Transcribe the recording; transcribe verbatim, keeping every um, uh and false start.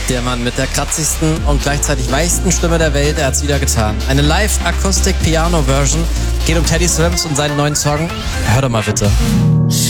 Der Mann mit der kratzigsten und gleichzeitig weichsten Stimme der Welt, er hat's wieder getan. Eine Live-Akustik-Piano-Version geht um Teddy Swims und seinen neuen Song. Hör doch mal bitte.